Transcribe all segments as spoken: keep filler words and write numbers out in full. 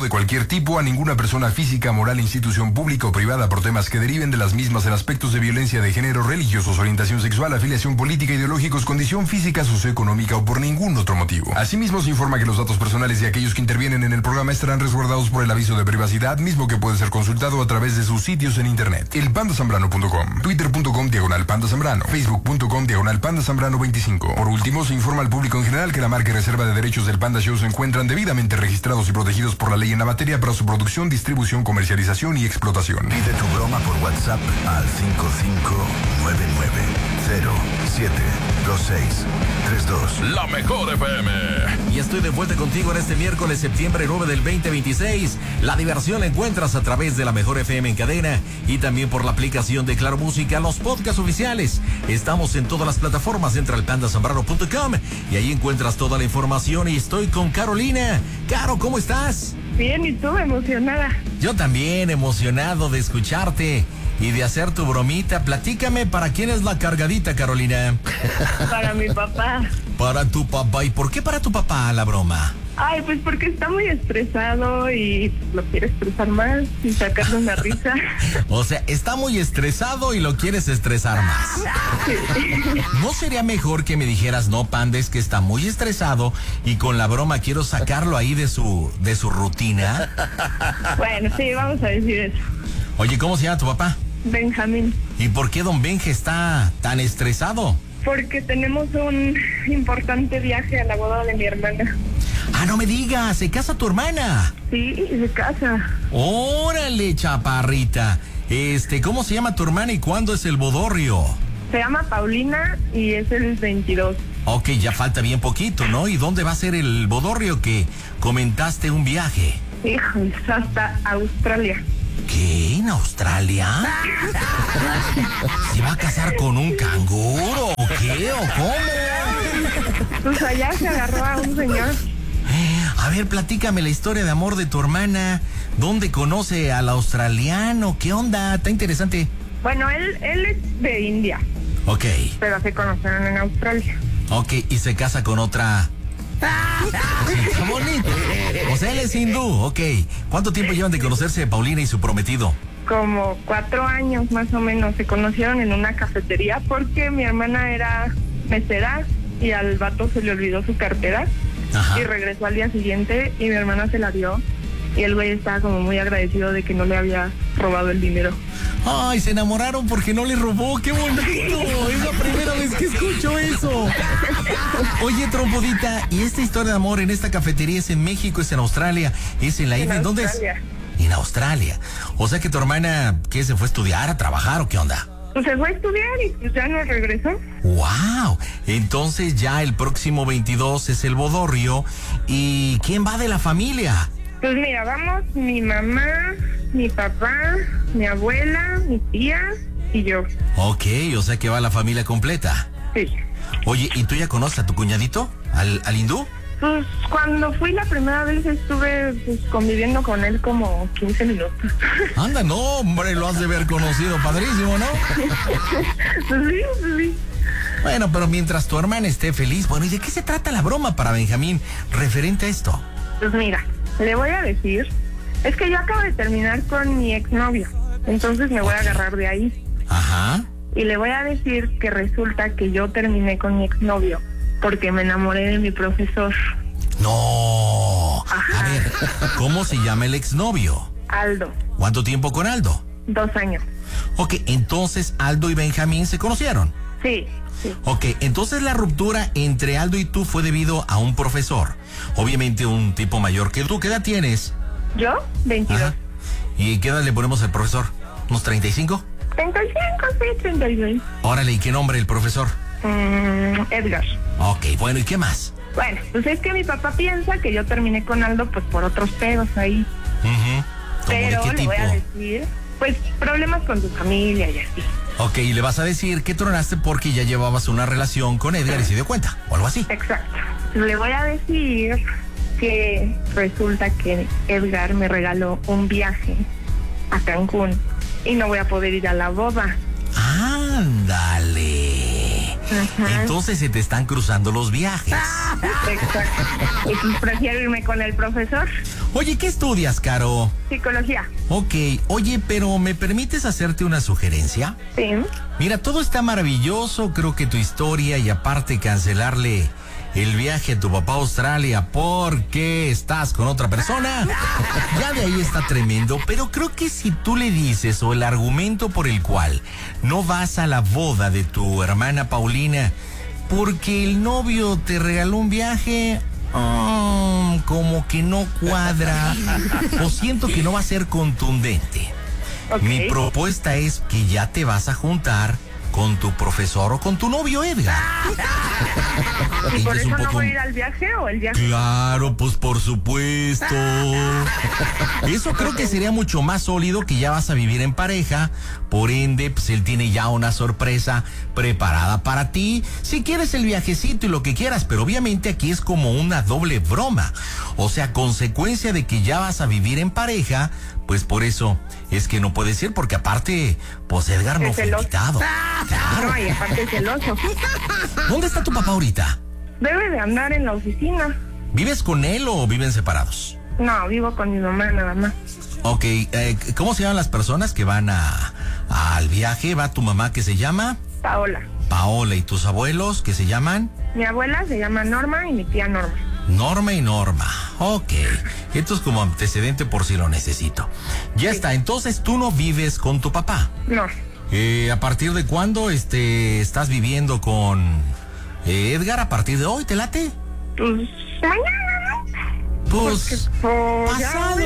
de cualquier tipo a ninguna persona física, moral, institución pública o privada por temas que deriven de las mismas en aspectos de violencia de género, religiosos, orientación sexual, afiliación política, ideológicos, condición física, socioeconómica o por ningún otro motivo. Asimismo, se informa que los datos personales de aquellos que intervienen en el programa estarán resguardados por el aviso de privacidad, mismo que puede ser consultado a través de sus sitios en internet. el panda zambrano punto com, twitter punto com diagonal panda zambrano, facebook punto com diagonal panda zambrano veinticinco. Por último, se informa al público en general que la marca y reserva de derechos del Panda Show se encuentran debidamente registrados y protegidos por la ley en la materia para su producción, distribución, comercialización y explotación. Pide tu broma por WhatsApp al cinco cinco nueve nueve cero siete dos seis tres dos. La mejor F M. Y estoy de vuelta contigo en este miércoles, septiembre nueve del veinte veintiséis. La diversión la encuentras a través de la mejor F M en cadena y también por la aplicación de Claro Música, los podcasts oficiales. Estamos en todas las plataformas. Entra al panda zambrano punto com y ahí encuentras toda la información. Y estoy con Carolina. Caro, ¿cómo estás? Bien, ¿y tú? Emocionada. Yo también, emocionado de escucharte y de hacer tu bromita. Platícame, ¿para quién es la cargadita, Carolina? Para mi papá. Para tu papá. ¿Y por qué para tu papá la broma? Ay, pues porque está muy estresado y lo quiere estresar más y sacarle una risa. O sea, está muy estresado y lo quieres estresar más. Sí. ¿No sería mejor que me dijeras, no, Panda, es que está muy estresado y con la broma quiero sacarlo ahí de su, de su rutina? Bueno, sí, vamos a decir eso. Oye, ¿cómo se llama tu papá? Benjamín. ¿Y por qué don Benje está tan estresado? Porque tenemos un importante viaje a la boda de mi hermana. Ah, no me digas, ¿se casa tu hermana? Sí, se casa. Órale, chaparrita. Este, ¿cómo se llama tu hermana y cuándo es el bodorrio? Se llama Paulina y es el veintidós. Ok, ya falta bien poquito, ¿no? ¿Y dónde va a ser el bodorrio que comentaste un viaje? Híjole, hasta Australia. ¿Qué? ¿En Australia? ¿Se va a casar con un canguro o qué? ¿O cómo? Pues allá se agarró a un señor. A ver, platícame la historia de amor de tu hermana. ¿Dónde conoce al australiano? ¿Qué onda? Está interesante. Bueno, él, él es de India. Ok. Pero se conocieron en Australia. Ok, y se casa con otra... Está bonito. O sea, él es hindú, ok. ¿Cuánto tiempo llevan de conocerse Paulina y su prometido? Como cuatro años más o menos. Se conocieron en una cafetería porque mi hermana era mesera y al vato se le olvidó su cartera. Ajá. Y regresó al día siguiente y mi hermana se la dio. Y el güey estaba como muy agradecido de que no le había robado el dinero. Ay, se enamoraron porque no le robó. ¡Qué bonito! Es la primera vez que escucho eso. Oye, trompodita, ¿y esta historia de amor en esta cafetería es en México, es en Australia, es en la India? ¿En dónde es? En Australia. O sea que tu hermana, ¿qué? ¿Se fue a estudiar, a trabajar o qué onda? Pues se fue a estudiar y pues ya no regresó. ¡Wow! Entonces ya el próximo veintidós es el bodorrio. ¿Y quién va de la familia? Pues mira, vamos mi mamá, mi papá, mi abuela, mi tía y yo. Ok, o sea que va la familia completa. Sí. Oye, ¿y tú ya conoces a tu cuñadito? ¿Al, al hindú? Pues cuando fui la primera vez estuve pues, conviviendo con él como quince minutos. Anda, no, hombre, lo has de haber conocido, padrísimo, ¿no? Pues sí, pues sí. Bueno, pero mientras tu hermana esté feliz, bueno, ¿y de qué se trata la broma para Benjamín referente a esto? Pues mira, le voy a decir, es que yo acabo de terminar con mi exnovio, entonces me voy okay. a agarrar de ahí. Ajá. Y le voy a decir que resulta que yo terminé con mi exnovio porque me enamoré de mi profesor. No. Ajá. A ver, ¿cómo se llama el exnovio? Aldo. ¿Cuánto tiempo con Aldo? Dos años. Ok, entonces Aldo y Benjamín se conocieron. Sí. Sí. Ok, entonces la ruptura entre Aldo y tú fue debido a un profesor. Obviamente un tipo mayor que tú. ¿Qué edad tienes? ¿Yo? veintidós. Ajá. ¿Y qué edad le ponemos al profesor? ¿Unos treinta y cinco? treinta y cinco, sí, treinta y seis. Órale, ¿y qué nombre el profesor? Mm, Edgar. Ok, bueno, ¿y qué más? Bueno, pues es que mi papá piensa que yo terminé con Aldo pues por otros pedos ahí. Uh-huh. Pero ¿de qué le tipo? voy a decir, pues problemas con tu familia y así. Ok, y le vas a decir que tronaste porque ya llevabas una relación con Edgar y se dio cuenta, o algo así. Exacto. Le voy a decir que resulta que Edgar me regaló un viaje a Cancún y no voy a poder ir a la boda. Ándale. Ajá. Entonces se te están cruzando los viajes. Exacto. Y pues prefiero irme con el profesor. Oye, ¿qué estudias, Caro? Psicología. Ok, oye, pero ¿me permites hacerte una sugerencia? Sí. Mira, todo está maravilloso, creo que tu historia y aparte cancelarle el viaje a tu papá a Australia porque estás con otra persona, ya de ahí está tremendo, pero creo que si tú le dices o el argumento por el cual no vas a la boda de tu hermana Paulina porque el novio te regaló un viaje, um, como que no cuadra o siento que no va a ser contundente. Okay. Mi propuesta es que ya te vas a juntar con tu profesor o con tu novio Edgar. ¿Y por Es eso un no poco- voy a ir al viaje o el viaje? Claro, pues por supuesto. Eso creo que sería mucho más sólido, que ya vas a vivir en pareja. Por ende, pues él tiene ya una sorpresa preparada para ti. Si quieres el viajecito y lo que quieras, pero obviamente aquí es como una doble broma. O sea, consecuencia de que ya vas a vivir en pareja, pues por eso es que no puedes ir, porque aparte, pues Edgar no Es fue celoso. invitado. Claro. No, y aparte es celoso. ¿Dónde está tu papá ahorita? Debe de andar en la oficina. ¿Vives con él o viven separados? No, vivo con mi mamá nada más. Ok, eh, ¿cómo se llaman las personas que van a, al viaje? ¿Va tu mamá que se llama? Paola. Paola. ¿Y tus abuelos que se llaman? Mi abuela se llama Norma y mi tía Norma. Norma y Norma. Ok, esto es como antecedente por si lo necesito. Ya está, entonces tú no vives con tu papá. No, Eh, ¿A partir de cuándo este, estás viviendo con eh, Edgar? ¿A partir de hoy? ¿Te late? pues mañana, Pues... ¿no? Pues ya, pasado,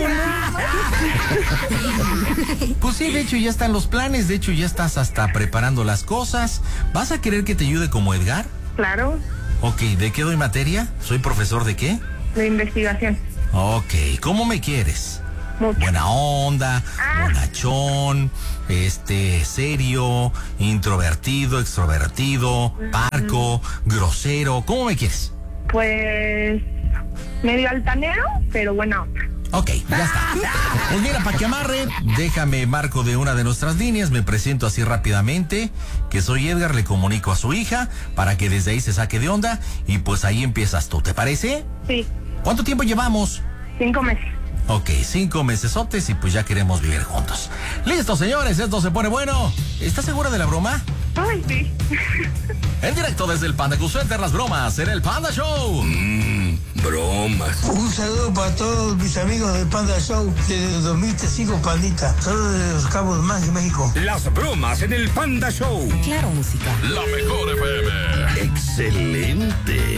¿no? Pues sí, de hecho ya están los planes, de hecho ya estás hasta preparando las cosas. ¿Vas a querer que te ayude como Edgar? Claro, Ok, ¿de qué doy materia? ¿Soy profesor de qué? de investigación. Ok, ¿cómo me quieres? Mucho. Buena onda, Ah. bonachón, este, serio, introvertido, extrovertido, parco, grosero, ¿cómo me quieres? Pues medio altanero, pero buena onda. Ok, ya está. Pues mira, para que amarre, déjame marco de una de nuestras líneas, me presento así rápidamente, que soy Edgar, le comunico a su hija, para que desde ahí se saque de onda, y pues ahí empiezas tú, ¿te parece? Sí, ¿Cuánto tiempo llevamos? cinco meses. Ok, cinco mesesotes y pues ya queremos vivir juntos. Listo, señores, esto se pone bueno. ¿Estás segura de la broma? Ay, sí. En directo desde el Panda Center, las bromas en el Panda Show. Mmm, bromas. Un saludo para todos mis amigos del Panda Show desde dos mil cinco, Pandita. Saludos de Los Cabos Más de México. Las bromas en el Panda Show. Claro, música. La mejor F M. Excelente.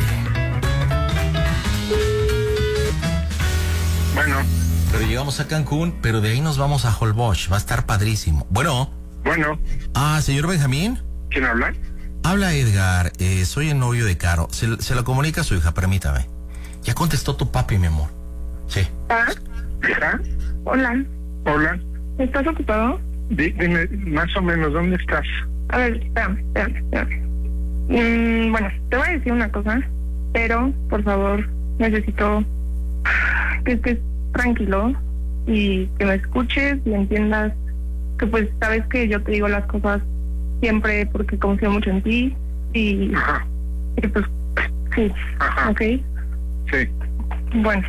Bueno, Pero llegamos a Cancún, pero de ahí nos vamos a Holbox. Va a estar padrísimo. Bueno. bueno, Ah, señor Benjamín. ¿quién habla? Habla Edgar. Eh, soy el novio de Caro. Se, se lo comunica a su hija, permítame. Ya contestó tu papi, mi amor. Sí. ¿Ah? ¿Hija? Hola, Hola. ¿estás ocupado? Di- dime más o menos dónde estás. A ver, espérame, espérame, espérame. Mm, bueno, te voy a decir una cosa, pero por favor necesito que estés tranquilo y que me escuches y entiendas que pues sabes que yo te digo las cosas siempre porque confío mucho en ti y, Ajá, y pues sí, Ajá. ¿ok? sí. Bueno,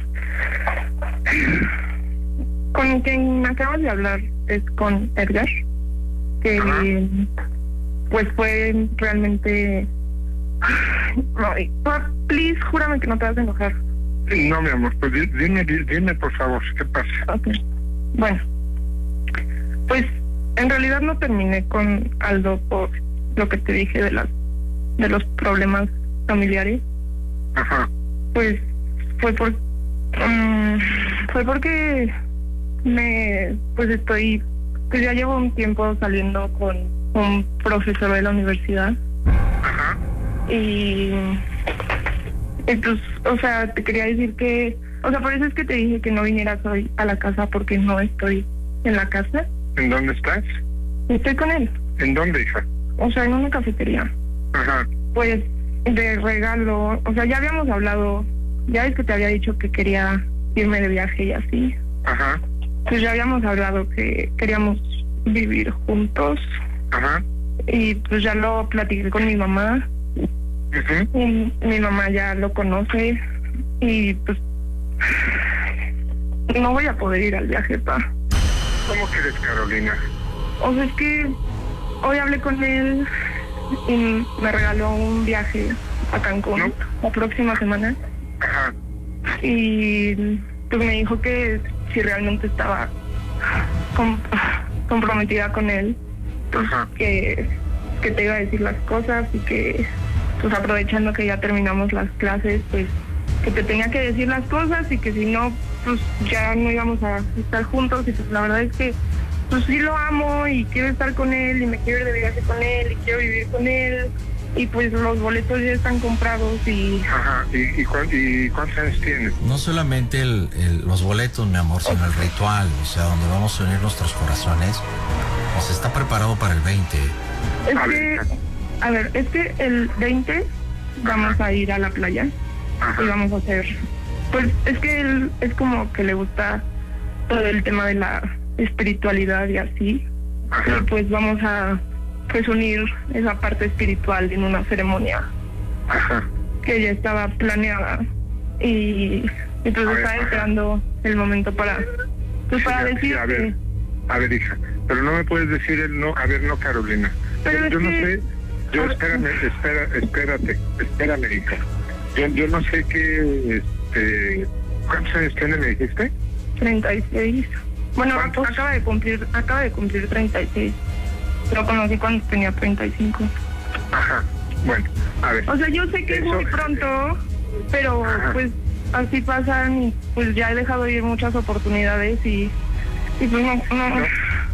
con quien acabas de hablar es con Edgar, que Ajá. pues fue realmente... Ay, por- please, júrame que no te vas a enojar. No, mi amor, pues di- dime, di- dime por favor, ¿qué pasa? Ok. Bueno, pues en realidad no terminé con Aldo por lo que te dije de las de los problemas familiares. Ajá, Pues fue por mm, fue porque me pues estoy pues ya llevo un tiempo saliendo con un profesor de la universidad ajá, y entonces, o sea, te quería decir que, o sea, por eso es que te dije que no vinieras hoy a la casa porque no estoy en la casa. ¿en dónde estás? Estoy con él, ¿En dónde, hija? o sea, en una cafetería. Ajá, Pues de regalo, o sea, ya habíamos hablado, ya ves que te había dicho que quería irme de viaje y así. ajá, Pues ya habíamos hablado que queríamos vivir juntos ajá, y pues ya lo platiqué con mi mamá Uh-huh. Y mi mamá ya lo conoce y pues no voy a poder ir al viaje, pa. ¿Cómo quieres, Carolina? O sea, es que hoy hablé con él y me regaló un viaje a Cancún ¿No? la próxima semana. Ajá. Y pues me dijo que si realmente estaba com- comprometida con él, pues Ajá. que, que te iba a decir las cosas y que pues aprovechando que ya terminamos las clases, pues que te tenía que decir las cosas y que si no, pues ya no íbamos a estar juntos. Y pues la verdad es que pues sí lo amo y quiero estar con él y me quiero ir de viaje con él y quiero vivir con él y pues los boletos ya están comprados y... Ajá, ¿y, y, cuán, y cuántos años tienes? No solamente el, el, los boletos, mi amor, sino el ritual, o sea, donde vamos a unir nuestros corazones, pues está preparado para el veinte. Es A que, ver. a ver, es que el veinte vamos a ir a la playa Ajá. y vamos a hacer... Pues es que él es como que le gusta todo el tema de la espiritualidad y así. Ajá. Y pues vamos a pues unir esa parte espiritual en una ceremonia Ajá. que ya estaba planeada y entonces estaba esperando el momento para pues Sí, para sí, decir a ver, a ver, hija, pero no me puedes decir el no, a ver, no, Carolina. Pero yo es no que- sé, yo espérame, espera, espérate, espérame, hija. Yo, yo no sé qué, este, ¿cuántos años tiene, me dijiste? treinta y seis. Bueno, ¿Cuántos? acaba de cumplir acaba de cumplir treinta y seis. Lo conocí cuando tenía treinta y cinco. Ajá, bueno, a ver. O sea, yo sé que es Eso- muy pronto, pero Ajá. pues así pasan y pues ya he dejado ir muchas oportunidades y, y pues no, no, No,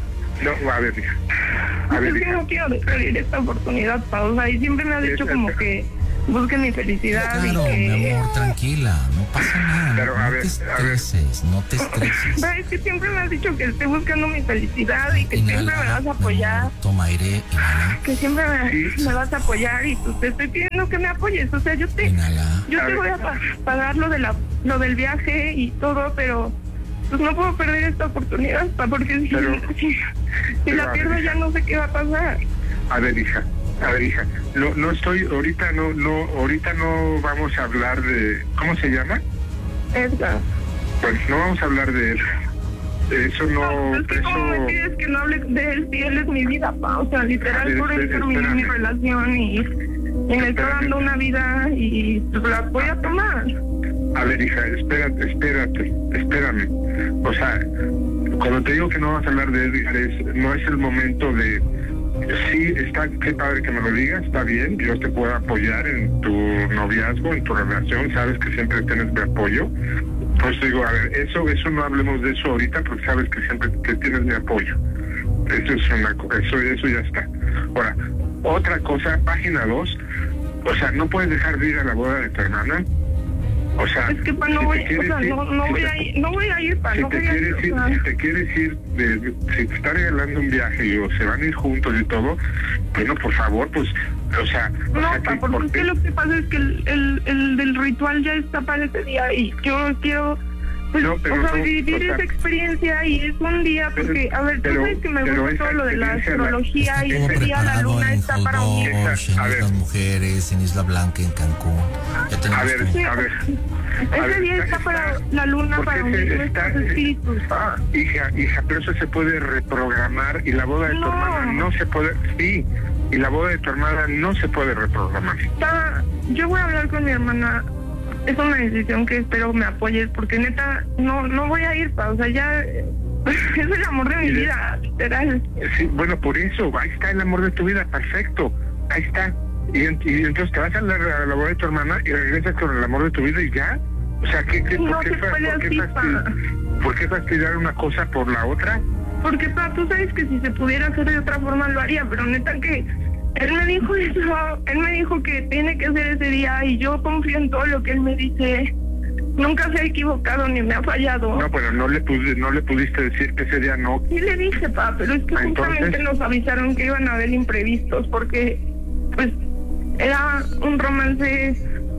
no, a ver, hija. A es ver, que hija. no quiero dejar ir esta oportunidad, pa. O sea, y siempre me ha dicho Es- como que busquen mi felicidad Claro, y que... mi amor, tranquila, no pasa nada, Pero, no, a no ver, te a ver. estreses, no te estreses. Pero es que siempre me has dicho que esté buscando mi felicidad y que siempre me vas a apoyar. mi amor, toma aire, inhala, Que siempre me, Sí. me vas a apoyar y pues te estoy pidiendo que me apoyes. O sea, yo te... inhala. Yo A te ver. voy a pa- pagar lo de la lo del viaje y todo, pero pues no puedo perder esta oportunidad, pa, porque si, Pero- si, si pero, la a ver, pierdo ya hija. no sé qué va a pasar. A ver, hija, a ver, hija, no, no estoy, ahorita no, no, ahorita no vamos a hablar de, ¿cómo se llama? Edgar. Pues no vamos a hablar de él. Eso no, es que como me eso, pides que no hable de él, si él es mi vida, pa. O sea, literal, por él Espera, terminé mi espérame. relación y, y me está Espérame. dando una vida y pues la voy a tomar. a ver, hija, espérate, espérate, espérame. O sea, cuando te digo que no vamos a hablar de Edgar, es, no es el momento de, sí, está, qué padre que me lo digas, está bien, yo te puedo apoyar en tu noviazgo, en tu relación, sabes que siempre tienes mi apoyo. Pues digo, a ver, eso, eso no hablemos de eso ahorita porque sabes que siempre que tienes mi apoyo. Eso es una co- eso, eso ya está. Ahora, otra cosa, página dos, o sea, no puedes dejar de ir a la boda de tu hermana. O sea, Es que pa, no si voy, te o quieres sea, ir- no, no si voy te- a ir, no voy a ir, pa, si no te voy a ir. quieres ir, o sea, si te quieres ir, de- si te está regalando un viaje y o se van a ir juntos y todo, bueno, por favor, pues, o sea, o No, sea, pa, ¿qué- porque por es qué? que lo que pasa es que el, el, el del ritual ya está para ese día y yo quiero, pues, No, pero o sea, no, vivir o sea, esa experiencia y es un día, pero- porque, a ver, tú pero- sabes que me pero gusta esa todo lo de la experiencia la- astrología y Todo ese día la preparado luna en está para unir. Holbox, en A ver. Islas Mujeres, en Isla Blanca, en Cancún. Ya A tenemos ver, todo. a ver. A Ese ver, día está para la luna, porque para ese unir está- nuestros espíritus. Ah, hija, hija, pero eso se puede reprogramar y la boda de tu No. hermana no se puede, sí, y la boda de tu hermana no se puede reprogramar. Está- yo voy a hablar con mi hermana. Es una decisión que espero me apoyes, porque neta, no no voy a ir, pa, o sea, ya es el amor de mi Y de- vida, literal. Sí, bueno, por eso, ahí está el amor de tu vida, perfecto, ahí está. Y, en- y entonces te vas a la, a la boda de tu hermana y regresas con el amor de tu vida y ya. O sea, ¿qué, qué, No por, qué, se fa- puede por, qué así, fastidi- pa. por qué fastidiar una cosa por la otra? Porque, pa, tú sabes que si se pudiera hacer de otra forma lo haría, pero neta que él me dijo eso, él me dijo que tiene que ser ese día y yo confío en todo lo que él me dice. Nunca se ha equivocado ni me ha fallado. No, pero no le, pudi- no le pudiste decir que ese día no. Sí le dije, pa, pero es que Ah, entonces- justamente nos avisaron que iban a haber imprevistos porque, pues, era un romance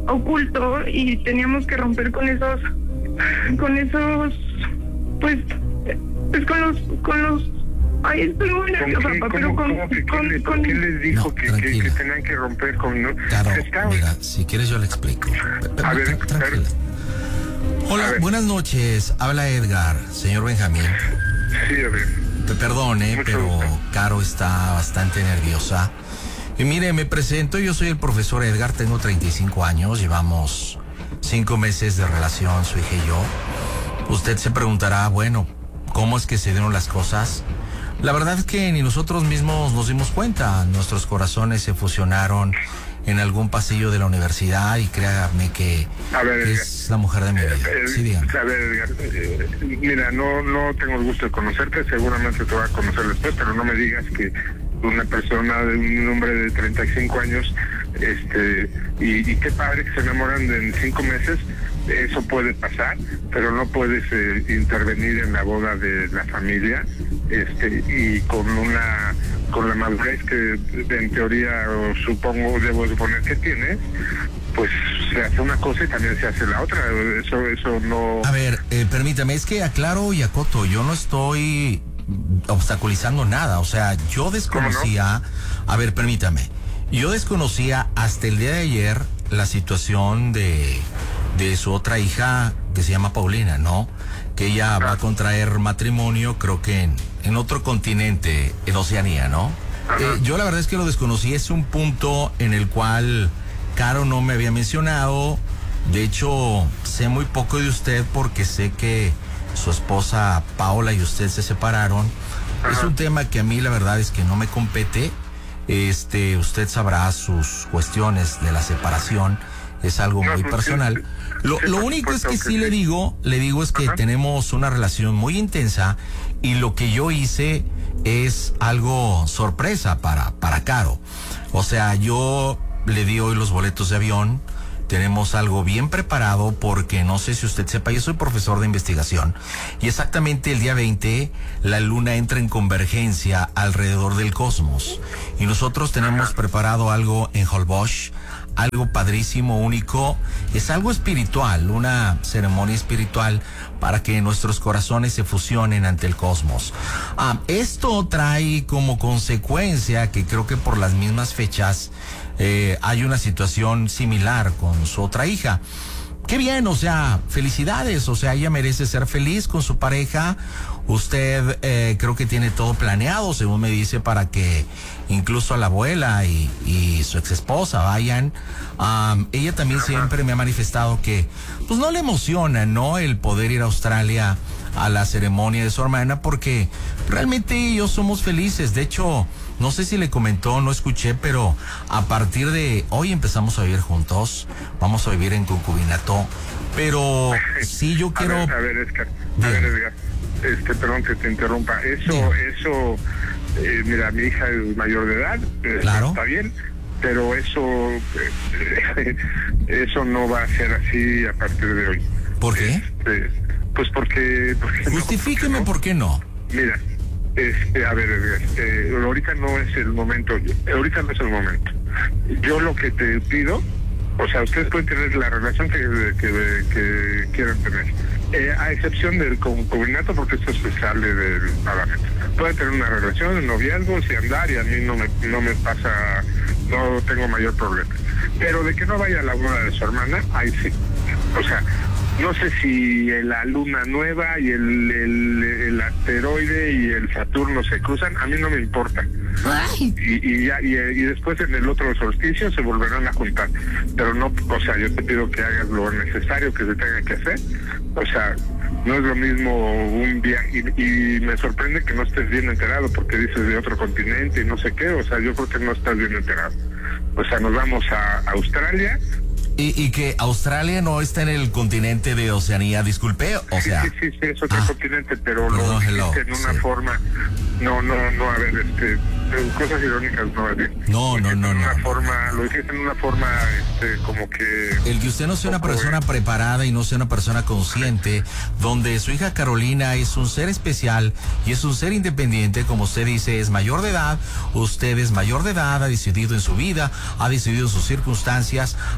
oculto y teníamos que romper con esos, con esos, pues, pues con los, con los Ay, estoy muy nerviosa, papá, pero con... ¿Cómo que, con, ¿qué, con... ¿Qué les dijo No, que, que, que tenían que romper con...? ¿no? Claro, Está... mira, si quieres yo le explico. A ver, tranquila. Hola, a ver. buenas noches. Habla Edgar, señor Benjamín. Sí, a ver. Te perdone, Mucho pero gusto. Caro está bastante nerviosa. Y mire, me presento, yo soy el profesor Edgar, tengo treinta y cinco años, llevamos cinco meses de relación, su hija y yo. Usted se preguntará, bueno, ¿cómo es que se dieron las cosas? La verdad es que ni nosotros mismos nos dimos cuenta, nuestros corazones se fusionaron en algún pasillo de la universidad y créame que A ver, es la mujer de mi vida. Eh, Sí, dígame. A ver, Edgar, eh, mira, no, no tengo el gusto de conocerte, seguramente te voy a conocer después, pero no me digas que una persona de un hombre de treinta y cinco años, este, y, y qué padre que se enamoran de en cinco meses, eso puede pasar, pero no puedes eh, intervenir en la boda de la familia, este, y con una, con la madurez que en teoría o supongo, debo suponer que tienes, pues se hace una cosa y también se hace la otra. Eso, eso no... A ver, eh, permítame, es que aclaro y acoto, yo no estoy obstaculizando nada, o sea, yo desconocía, a ver, permítame, yo desconocía hasta el día de ayer la situación de, de su otra hija que se llama Paulina, ¿no? Que ella va a contraer matrimonio, creo que en, en otro continente, en Oceanía, ¿no? Eh, yo la verdad es que lo desconocí, es un punto en el cual Caro no me había mencionado. De hecho, sé muy poco de usted porque sé que su esposa Paola y usted se separaron. Ajá. Es un tema que a mí la verdad es que no me compete. Este, usted sabrá sus cuestiones de la separación. Es algo No, muy pues, personal. sí, Lo, sí, lo por único es supuesto que que sí sí. le digo, le digo es que Ajá. tenemos una relación muy intensa y lo que yo hice es algo sorpresa para, para Caro. O sea, yo le di hoy los boletos de avión. Tenemos algo bien preparado porque no sé si usted sepa, yo soy profesor de investigación y exactamente el día veinte la luna entra en convergencia alrededor del cosmos y nosotros tenemos preparado algo en Holbox, algo padrísimo, único, es algo espiritual, una ceremonia espiritual para que nuestros corazones se fusionen ante el cosmos. Ah, esto trae como consecuencia que creo que por las mismas fechas Eh, hay una situación similar con su otra hija. Qué bien, o sea, felicidades, o sea, ella merece ser feliz con su pareja. Usted eh, creo que tiene todo planeado, según me dice, para que incluso la abuela y, y su ex esposa vayan. Um, ella también siempre me ha manifestado que pues no le emociona, ¿no? El poder ir a Australia a la ceremonia de su hermana porque realmente ellos somos felices. De hecho, no sé si le comentó, no escuché, pero a partir de hoy empezamos a vivir juntos, vamos a vivir en concubinato, pero sí yo quiero... A ver, a ver, Edgar, a ver, Edgar, este, perdón que te interrumpa, eso, Bien. eso, eh, mira, mi hija es mayor de edad, eh, Claro. está bien, pero eso, eh, eso no va a ser así a partir de hoy. ¿Por qué? Este, pues porque... porque no, Justifíqueme por qué no. Mira, este, a ver, este, ahorita no es el momento, ahorita no es el momento. Yo lo que te pido, o sea, ustedes pueden tener la relación que, que, que quieran tener, eh, a excepción del concubinato, porque esto se sale del parlamento. Pueden tener una relación, un noviazgo, si andar, y a mí no me, no me pasa, no tengo mayor problema. Pero de que no vaya a la boda de su hermana, ahí sí. O sea, no sé si la luna nueva y el, el, el asteroide y el Saturno se cruzan, a mí no me importa. Y, y, ya, y, y después en el otro solsticio se volverán a juntar. Pero no, o sea, yo te pido que hagas lo necesario que se tenga que hacer. O sea, no es lo mismo un viaje. Y, y me sorprende que no estés bien enterado porque dices de otro continente y no sé qué. O sea, yo creo que no estás bien enterado. O sea, nos vamos a Australia. Y, y que Australia no está en el continente de Oceanía, disculpe, o sea... Sí, sí, sí, es otro ah, continente, pero perdón, lo hello, dijiste en una sí. forma... No, no, no, a ver, este... Cosas irónicas, no, a ver. No, no, no, en una no. forma, lo dijiste en una forma, este, como que... El que usted no sea una poco, persona eh. preparada y no sea una persona consciente, donde su hija Carolina es un ser especial y es un ser independiente, como usted dice, es mayor de edad, usted es mayor de edad, ha decidido en su vida, ha decidido en sus circunstancias, ha decidido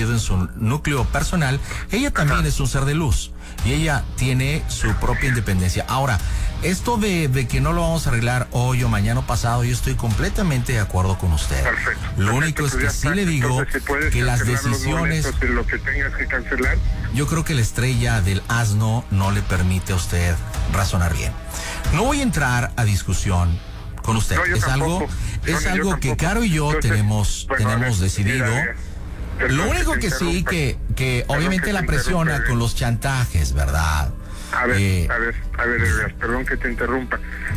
en su núcleo personal, ella también Ajá. es un ser de luz y ella tiene su propia independencia. Ahora, esto de, de que no lo vamos a arreglar hoy o mañana o pasado, yo estoy completamente de acuerdo con usted. Perfecto. Lo Perfecto, único es que pues sí le digo Entonces, que las decisiones... De lo que tengas que cancelar. Yo creo que la estrella del asno no le permite a usted razonar bien. No voy a entrar a discusión con usted. No, es tampoco. algo, es no, algo que Caro y yo Entonces, tenemos, bueno, tenemos ver, decidido. Mira, mira. Lo único que, que sí, que, que obviamente que la presiona interrumpa, con los chantajes, ¿verdad? A ver, eh, a ver, a ver, Edgar, perdón que te interrumpa.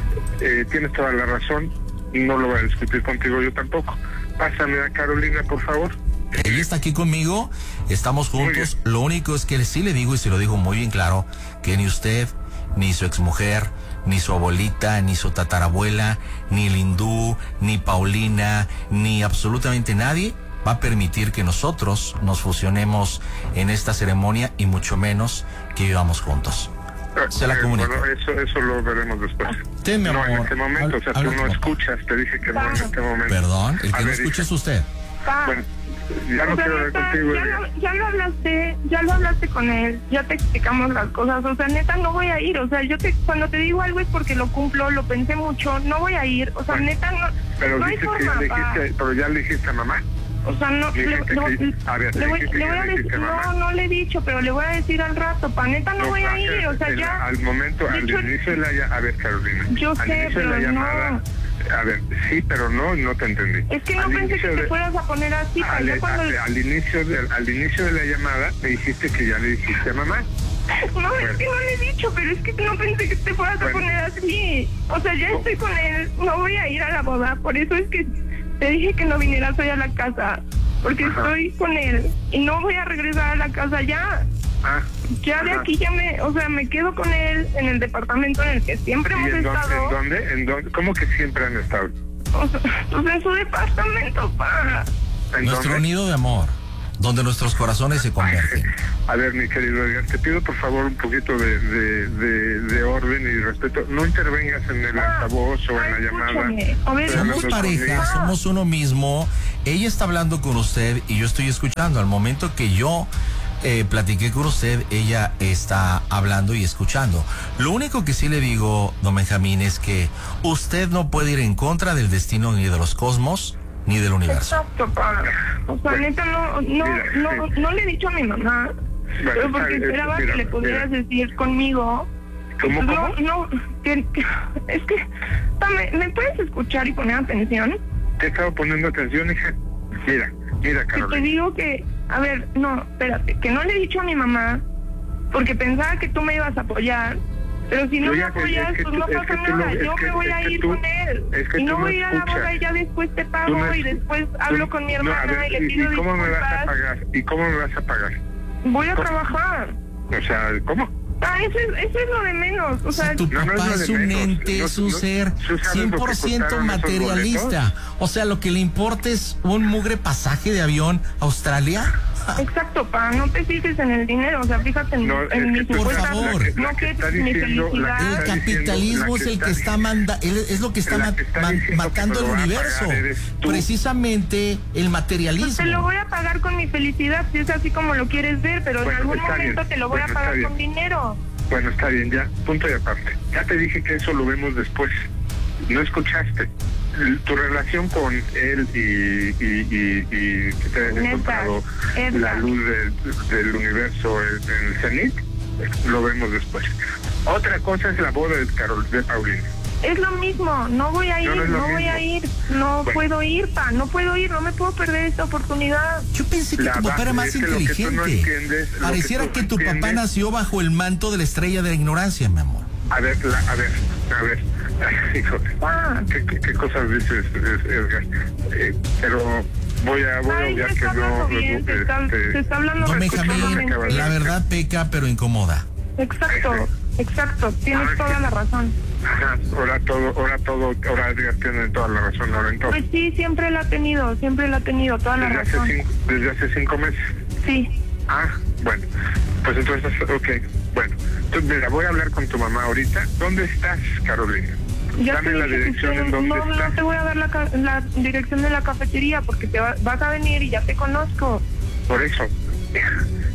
Eh, tienes toda la razón, no lo voy a discutir contigo yo tampoco. Pásame a Carolina, por favor. Ella está aquí conmigo, estamos juntos. Lo único es que sí le digo, y se lo digo muy bien claro, que ni usted, ni su exmujer, ni su abuelita, ni su tatarabuela, ni el hindú, ni Paulina, ni absolutamente nadie va a permitir que nosotros nos fusionemos en esta ceremonia y mucho menos que vivamos juntos. Se la comunico. Bueno, eso, eso lo veremos después. Sí, mi amor. No, en este momento, o sea, tú no escuchas, te dije que no en este momento. Perdón, el que no escucha es usted. Bueno, ya no quiero hablar contigo. Ya lo, ya lo hablaste, ya lo hablaste con él, ya te explicamos las cosas, o sea, neta, no voy a ir, o sea, yo te, cuando te digo algo es porque lo cumplo, lo pensé mucho, no voy a ir, o sea, bueno, neta, no, pero no hay dices forma, que ya le dijiste, pero ya le dijiste a mamá. O sea, no, le, le, que, a ver, le voy, le voy a decir, no, no le he dicho, pero le voy a decir al rato, pa, neta, no, no voy a ir, o sea, el, ya. Al momento, al hecho, inicio de la llamada, a ver, Carolina. Yo al sé, pero de la llamada, no. A ver, sí, pero no, no te entendí. Es que no al pensé que de, te fueras a poner así, pa, al, ya cuando... al, al, inicio de, al inicio de la llamada, me dijiste que ya le dijiste a mamá. No, bueno. Es que no le he dicho, pero es que no pensé que te fueras bueno. a poner así. O sea, ya estoy con él, no voy a ir a la boda, por eso es que te dije que no vinieras hoy a la casa. Porque Ajá. estoy con él y no voy a regresar a la casa ya. Ah, ya de Ajá. aquí ya me, o sea, me quedo con él en el departamento en el que siempre hemos en estado. ¿En dónde? ¿En dónde? ¿Cómo que siempre han estado? O sea, pues en su departamento, pa. Nuestro dónde? Nido de amor, donde nuestros corazones se convergen. A ver, mi querido Edgar, te pido por favor un poquito de, de, de, de orden y respeto. No intervengas en el ah, altavoz o en la llamada. A ver, somos pareja, somos uno mismo. Ella está hablando con usted y yo estoy escuchando. Al momento que yo eh, platiqué con usted, ella está hablando y escuchando. Lo único que sí le digo, don Benjamín, es que usted no puede ir en contra del destino ni de los cosmos ni del universo. Exacto, padre. O sea, bueno, neta, no, no, mira, no, no le he dicho a mi mamá, bueno, pero porque esperaba mira, que le pudieras mira. decir conmigo. ¿Cómo, cómo? No, no, que, que, es que, ¿me, ¿me puedes escuchar y poner atención? Te he estado poniendo atención, hija. Mira, mira, Carolina. Que te digo que, a ver, no, espérate, que no le he dicho a mi mamá, porque pensaba que tú me ibas a apoyar, pero si no me apoyas, pues no pasa nada, yo me voy a ir con él, y no voy a ir a la boda y ya después te pago, y después hablo con mi hermana y le pido disculpas. ¿Y cómo me vas a pagar? ¿Y cómo me vas a pagar? Voy a trabajar. O sea, ¿cómo? Ah, eso es, eso es lo de menos, o sea... Si tu papá no, no es, es un ente, no, es un no, ser cien por ciento materialista. O sea, lo que le importa es un mugre pasaje de avión a Australia. Exacto, pa, no te fijes en el dinero, o sea, fíjate en, no, en mi por favor. Que, no que, que mi felicidad. El capitalismo es el que está manda, es lo que está, ma, que está man, matando el universo. Precisamente el materialismo. Pues te lo voy a pagar con mi felicidad, si es así como lo quieres ver, pero bueno, en algún momento bien. te lo voy bueno, a pagar con dinero. Bueno, está bien, ya, punto y aparte. Ya te dije que eso lo vemos después. No escuchaste. Tu relación con él y, y, y, y que te has encontrado la luz de, del universo en el cenit, lo vemos después. Otra cosa es la boda de Carol, de Paulina. Es lo mismo, no voy a ir, no, no, no voy a ir, no bueno. puedo ir, pa, no puedo ir, no me puedo perder esta oportunidad. Yo pensé que la tu papá era más inteligente. No entiendes, Pareciera que, que tu entiendes. papá nació bajo el manto de la estrella de la ignorancia, mi amor. A ver, la, a ver, a ver, hijo, ah. ¿qué, qué, ¿qué cosas dices, Edgar? Eh, pero voy a, voy a obviar que no... Bien, se, está, te, se está hablando... No, Benjamín, la verdad peca, pero incomoda. Exacto, exacto, tienes ver, toda la razón. Ajá, ahora todo, ahora todo, ahora Edgar tiene toda la razón, ahora entonces. Pues sí, siempre la ha tenido, siempre la ha tenido, toda la desde razón. Hace cinco, desde hace cinco meses. Sí. Ah, bueno, pues entonces, ok, bueno. Entonces, mira, voy a hablar con tu mamá ahorita. ¿Dónde estás, Carolina? Ya Dame la dirección en donde no, estás. No te voy a dar la, la dirección de la cafetería porque te va, vas a venir y ya te conozco. Por eso,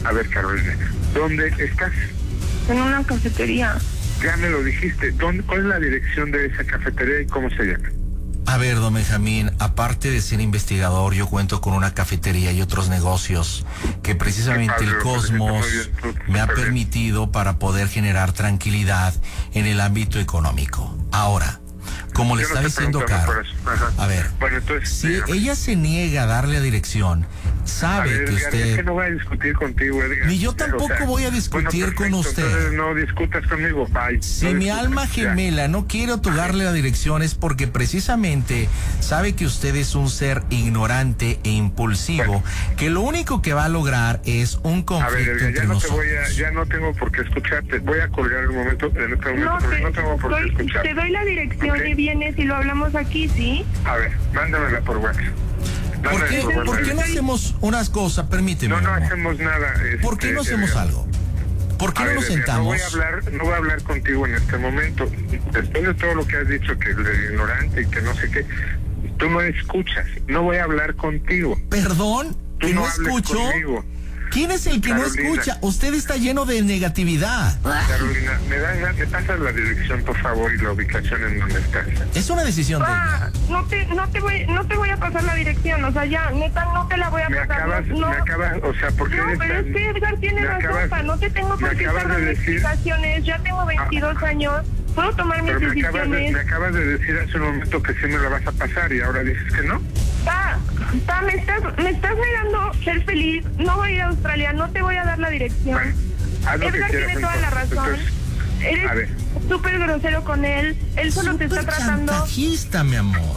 A ver, Carolina, ¿dónde estás? En una cafetería. Ya me lo dijiste. ¿Dónde, ¿Cuál es la dirección de esa cafetería y cómo se llama? A ver, don Benjamín, aparte de ser investigador, yo cuento con una cafetería y otros negocios que precisamente padre, el Cosmos bien, me ha bien. permitido para poder generar tranquilidad en el ámbito económico. Ahora, como le Yo no está te diciendo preguntaba Caro, por eso. Ajá. a ver, Bueno, entonces, si dígame. ella se niega a darle la dirección, A sabe ver, que Edgar, usted... es que no voy a discutir contigo, Edgar. Ni yo O sea, tampoco voy a discutir bueno, con perfecto, usted. Entonces no discutas conmigo, bye. Si No mi discutas, alma ya. gemela no quiere otorgarle la dirección es porque precisamente sabe que usted es un ser ignorante e impulsivo, Bueno. que lo único que va a lograr es un A ver, conflicto Edgar, entre ya no te nosotros. voy a, ya no tengo por qué escucharte. Voy a colgar el momento, en este momento, No, porque te, no tengo por qué doy- escucharte. te doy la dirección Ok. y vienes y lo hablamos aquí, ¿sí? A ver, mándamela por WhatsApp. ¿Por Mándamela qué, por por qué no WhatsApp. hacemos unas cosas? Permíteme. No, no amor. hacemos nada. ¿Por qué no este, hacemos Edgar. algo? ¿Por qué A no ver, nos Edgar, sentamos? No voy a hablar, no voy a hablar contigo en este momento. Después de todo lo que has dicho, que eres ignorante y que no sé qué, tú no escuchas. No voy a hablar contigo. Perdón, Tú que no no hables escucho. conmigo. ¿Quién es el que no Carolina. escucha? Usted está lleno de negatividad. Carolina, ¿me, das, me pasas la dirección, por favor, y la ubicación en donde estás? Es una decisión de Pa, ella. no te, no te voy, no te voy a pasar la dirección, o sea, ya, neta, no te la voy a Me pasar. acabas, no, no. me acabas, o sea, porque No, eres pero tan- es que Edgar tiene me razón, acabas- pa, no te tengo me por qué acabas estar de dando decir- explicaciones, ya tengo veintidós años, puedo tomar mis Pero me acabas, de, decisiones. me acabas de decir hace un momento que sí me la vas a pasar y ahora dices que no. Pa, pa, me estás, me estás negando ser feliz, no voy a ir a Australia, no te voy a dar la dirección. Bueno, haz lo que Edgar quieras, tiene toda la entonces. razón. Entonces, a ver. Eres súper grosero con él, él solo te está Súper tratando. chantajista, mi amor.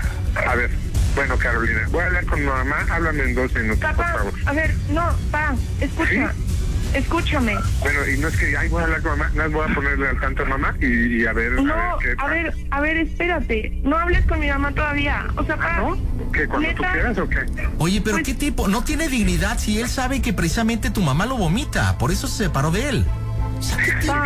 A ver, bueno, Carolina, voy a hablar con mi mamá, háblame en dos minutos, por Papá, favor. a ver, no, pa, escucha, escúchame. Bueno, y no es que, ay, voy a hablar con mamá, no, voy a ponerle al tanto a mamá y, y a ver, No, a ver qué a pasa. ver, a ver, espérate, no hables con mi mamá todavía, o sea, pa, ¿Ah, no? ¿Qué, cuando tú neta, quieras o qué? Oye, pero Pues- ¿qué tipo? No tiene dignidad si él sabe que precisamente tu mamá lo vomita. Por eso se separó de él. O sea, ¿qué tipo?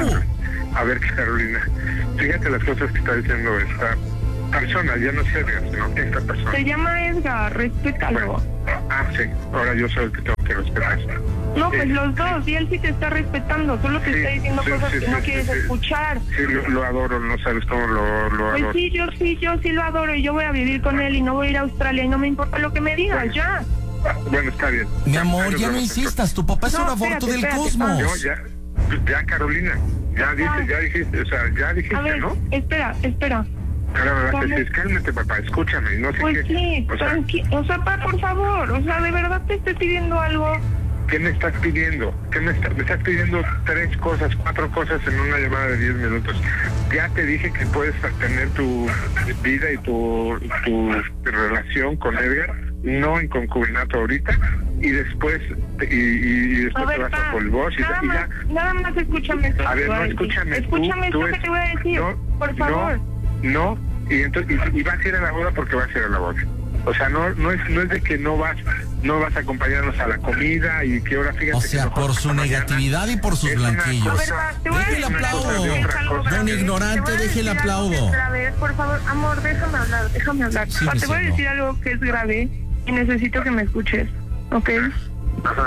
A ver, Carolina, fíjate las cosas que está diciendo esta persona, ya no sé, sino esta persona. se llama Edgar, respétalo. Bueno, ah, sí, ahora yo soy el que tengo que respetar. No, pues Eh, los dos, y él sí te está respetando, solo te Sí, está diciendo sí, cosas sí, que sí, no sí, quieres sí. escuchar. Sí, lo, lo adoro, no sabes cómo lo, lo Pues adoro. sí, yo sí, yo sí lo adoro y yo voy a vivir con él y no voy a ir a Australia y no me importa lo que me digas, Bueno. ya. Bueno, está bien. Mi amor, Ahí nos ya no vemos, insistas. Tu papá es No, un aborto espérate, del espérate, cosmos. entonces. Yo ya, ya Carolina, ya Papá. dices, ya dijiste, o sea, ya dijiste, A ver, ¿no? espera, espera. Ahora me vas a ¿cómo? decir, cálmate, papá, escúchame, no sé Pues qué. sí, O sea, tranqui- o sea, pa, por favor, o sea, de verdad te estoy pidiendo algo. ¿qué me estás pidiendo? ¿Qué me, está- me estás pidiendo tres cosas, cuatro cosas en una llamada de diez minutos? Ya te dije que puedes tener tu vida y tu, tu relación con Edgar, no en concubinato ahorita, y después te- y, y- y después A te ver, vas pa, a Polvos y, nada y más, ya. nada más escúchame esto. A que ver, te voy no, a decir. escúchame. tú- Escúchame tú esto que es- te voy a decir, no, por favor. No, no, y, entonces, y, y vas a ir a la boda porque vas a ir a la boda. O sea, no, no es, no es de que no vas, no vas a acompañarnos a la comida y que ahora fíjate O que sea, nosotros por su esta mañana negatividad y por sus es una blanquillos. A ver, cosa- va, te voy a Deje el decir aplauso. algo que es algo Don grave. ignorante, Te voy a deje el decir algo aplauso. que es grave. Por favor, amor, déjame hablar, déjame hablar. Sí, Pa, mi te voy a cielo. decir algo que es grave y necesito que me escuches, ¿ok? Ajá.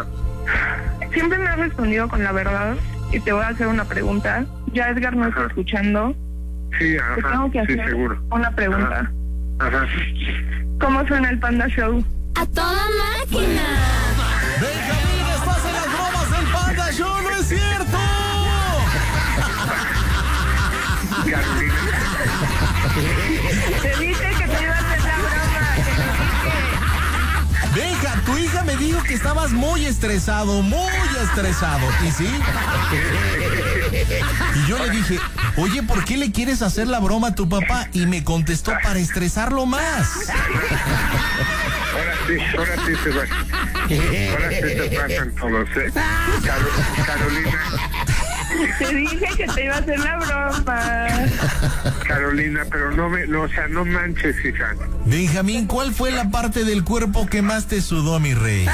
Siempre me has respondido con la verdad y te voy a hacer una pregunta. Ya Edgar no está Ajá. escuchando. Sí, Te ajá, tengo que sí, hacer seguro. una pregunta. Ajá. Ajá. ¿Cómo suena el Panda Show? ¡A toda máquina! Benjamín, estás en las bromas del Panda Show, ¿no es cierto? Carolina, Te dije que te iba a hacer la broma. Que te dije. Benja, tu hija me dijo que estabas muy estresado, muy estresado. ¿Y sí? Y yo le dije, oye, ¿por qué le quieres hacer la broma a tu papá? Y me contestó, para estresarlo más. ahora sí, ahora sí se va. Ahora sí se pasan todos, ¿eh? Caro- Carolina, Te dije que te iba a hacer la broma. Carolina, pero no me, no, o sea, no manches, hija. Benjamín, ¿cuál fue la parte del cuerpo que más te sudó, mi rey?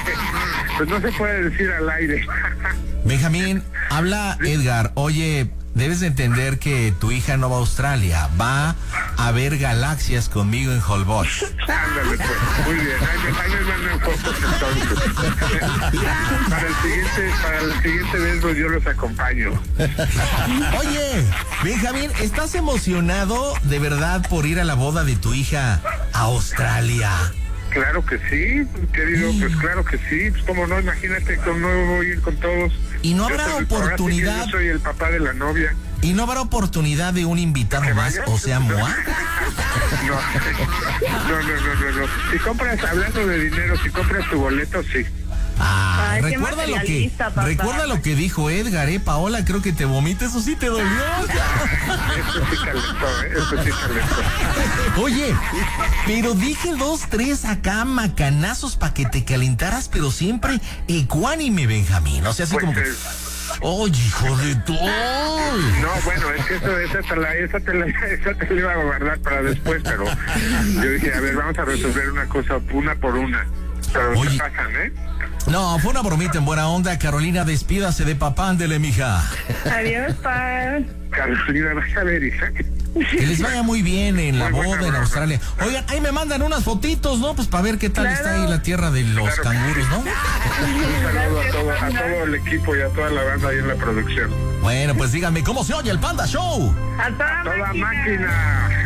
Pues no se puede decir al aire. Benjamín, habla Edgar. Oye, debes de entender que tu hija no va a Australia, va a ver galaxias conmigo en Holbox. Ándale, pues, muy bien, ahí, ahí me mandan fotos entonces. Para el siguiente, para la siguiente vez pues, yo los acompaño. Oye, Benjamín, ¿estás emocionado de verdad por ir a la boda de tu hija a Australia? Claro que sí, querido, pues claro que sí, pues cómo no, imagínate cómo no voy a ir con todos. Y no Yo habrá soy- oportunidad. ahora sí que yo soy el papá de la novia. ¿Y no habrá oportunidad de un invitado ¿Que más, vaya? o sea, Moa? No, no, no, no, no, no. Si compras, hablando de dinero, si compras tu boleto, sí. Ah, Ay, qué recuerda lo que materialista, papá. recuerda lo que dijo Edgar, eh, Paola, creo que te vomita, eso sí te dolió. Eso sí calentó, ¿eh? Eso sí calentó. Oye, pero dije dos, tres acá macanazos para que te calentaras, pero siempre ecuánime, Benjamín. O sea, así Pues, como que, eh, oye, hijo de tu. no, bueno, es que eso, esa, te la, esa, te la, esa te la iba a guardar para después, pero yo dije, a ver, vamos a resolver una cosa, una por una. Pero Oye. se pasan, ¿eh? No, fue una bromita en buena onda. Carolina, despídase de papá, ándele, mija. Adiós, pa. Carolina, vas a ver, hija. Que les vaya muy bien en la Muy buena boda en broma. Australia. Oigan, ahí me mandan unas fotitos, ¿no? Pues para ver qué tal Claro. está ahí la tierra de los Claro. canguros, ¿no? Un saludo a todo, a todo el equipo y a toda la banda ahí en la producción. Bueno, pues díganme, ¿cómo se oye el Panda Show? A toda, Toda máquina. máquina.